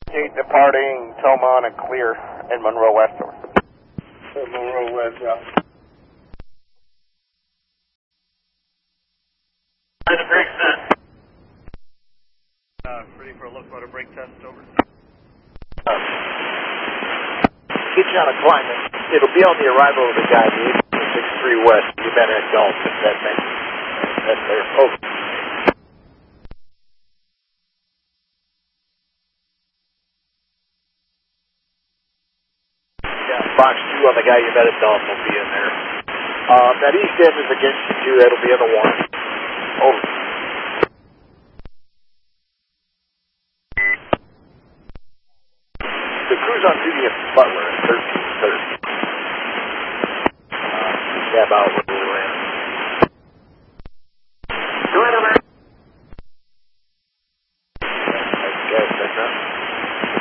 Gate departing Tomon and clear in Monroe West. Monroe West, yeah. Ready to brake test. Ready for a locomotive brake test, over. Get you on a climate. It'll be on the arrival of the guy, the 863 West. You better golf if that thing. That's there. Over. Yeah, box 2 on the guy you met at Dalton will be in there. That east end is against you 2. That'll be in the 1. Over. The crew's on duty at Butler at 1330. Cab out where we ran. Go ahead, over. Okay, that's that.